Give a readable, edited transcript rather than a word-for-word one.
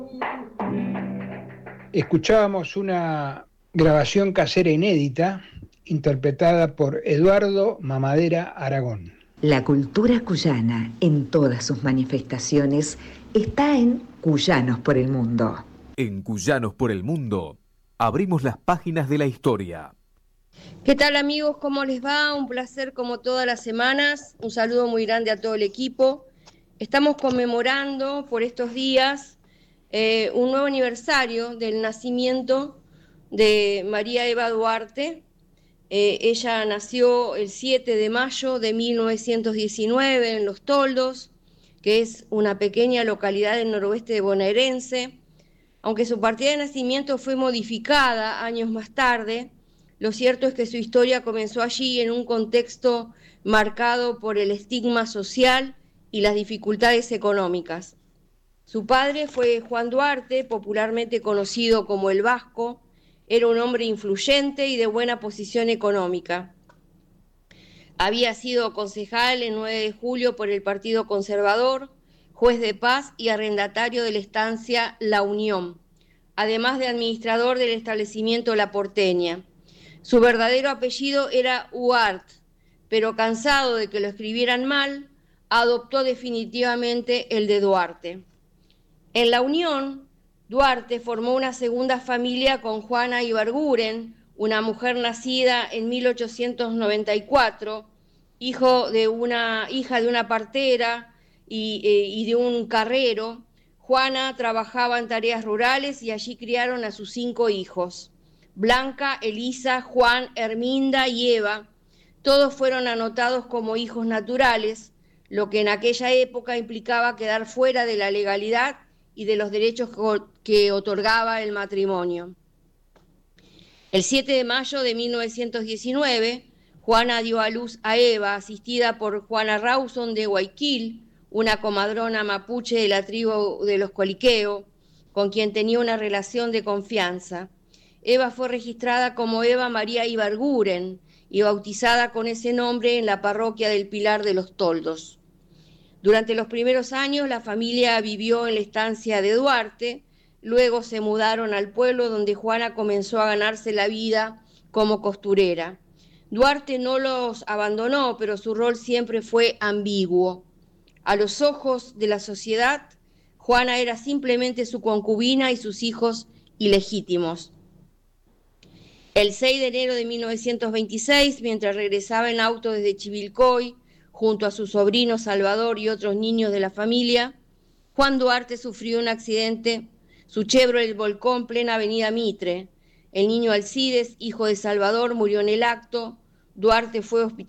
Escuchábamos una grabación casera inédita interpretada por Eduardo Mamadera Aragón. La cultura cuyana, en todas sus manifestaciones, está en Cuyanos por el Mundo. En Cuyanos por el Mundo, abrimos las páginas de la historia. ¿Qué tal, amigos? ¿Cómo les va? Un placer como todas las semanas. Un saludo muy grande a todo el equipo. Estamos conmemorando por estos días un nuevo aniversario del nacimiento de María Eva Duarte. Ella nació el 7 de mayo de 1919 en Los Toldos, que es una pequeña localidad del noroeste bonaerense. Aunque su partida de nacimiento fue modificada años más tarde, lo cierto es que su historia comenzó allí en un contexto marcado por el estigma social y las dificultades económicas. Su padre fue Juan Duarte, popularmente conocido como el Vasco. Era un hombre influyente y de buena posición económica. Había sido concejal en 9 de julio por el Partido Conservador, juez de paz y arrendatario de la estancia La Unión, además de administrador del establecimiento La Porteña. Su verdadero apellido era Huart, pero cansado de que lo escribieran mal, adoptó definitivamente el de Duarte. En La Unión, Duarte formó una segunda familia con Juana Ibarguren, una mujer nacida en 1894, hija de una partera y de un carrero. Juana trabajaba en tareas rurales y allí criaron a sus 5 hijos: Blanca, Elisa, Juan, Herminda y Eva. Todos fueron anotados como hijos naturales, lo que en aquella época implicaba quedar fuera de la legalidad y de los derechos que otorgaba el matrimonio. El 7 de mayo de 1919, Juana dio a luz a Eva, asistida por Juana Rawson de Guayaquil, una comadrona mapuche de la tribu de los Coliqueo, con quien tenía una relación de confianza. Eva fue registrada como Eva María Ibarguren y bautizada con ese nombre en la parroquia del Pilar de los Toldos. Durante los primeros años, la familia vivió en la estancia de Duarte. Luego se mudaron al pueblo donde Juana comenzó a ganarse la vida como costurera. Duarte no los abandonó, pero su rol siempre fue ambiguo. A los ojos de la sociedad, Juana era simplemente su concubina y sus hijos ilegítimos. El 6 de enero de 1926, mientras regresaba en auto desde Chivilcoy, junto a su sobrino Salvador y otros niños de la familia, Juan Duarte sufrió un accidente. Su Chevrolet volcó en plena avenida Mitre. El niño Alcides, hijo de Salvador, murió en el acto. Duarte fue hospitalizado